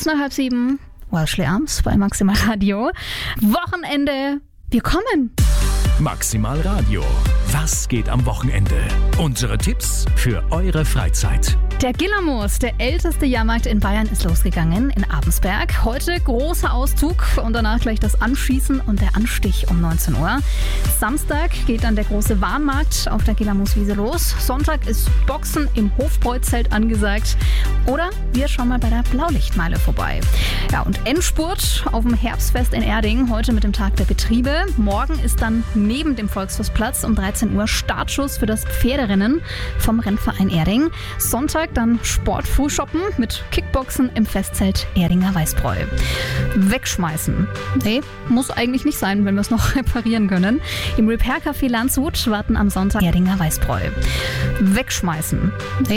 Kurz nach 6:30, Welshly Arms bei Maximal Radio. Wochenende, wir kommen. Maximal Radio. Was geht am Wochenende? Unsere Tipps für eure Freizeit. Der Gillermoos, der älteste Jahrmarkt in Bayern, ist losgegangen in Abensberg. Heute großer Auszug und danach gleich das Anschießen und der Anstich um 19 Uhr. Samstag geht dann der große Warenmarkt auf der Gillermooswiese los. Sonntag ist Boxen im Hofbräuzelt angesagt. Oder wir schauen mal bei der Blaulichtmeile vorbei. Ja, und Endspurt auf dem Herbstfest in Erding, heute mit dem Tag der Betriebe. Morgen ist dann neben dem Volksfestplatz um 13 Uhr Startschuss für das Pferderennen vom Rennverein Erding. Sonntag dann Sportfrühshoppen mit Kickboxen im Festzelt Erdinger Weißbräu. Wegschmeißen. Nee, muss eigentlich nicht sein, wenn wir es noch reparieren können. Im Repair Café Landshut warten am Sonntag Erdinger Weißbräu. Wegschmeißen. Nee,